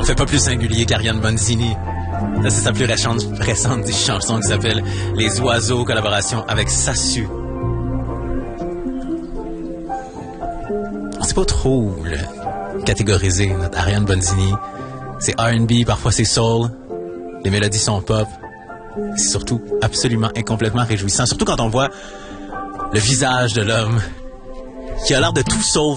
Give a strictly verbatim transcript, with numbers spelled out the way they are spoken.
fait pas plus singulier qu'Ariane Bonzini. Ça, c'est sa plus récente, récente chanson qui s'appelle Les Oiseaux, collaboration avec Sassu. On sait pas trop le catégoriser, notre Ariane Bonzini. C'est R and B, parfois c'est soul. Les mélodies sont pop. C'est surtout absolument et complètement réjouissant. Surtout quand on voit le visage de l'homme qui a l'air de tout sauf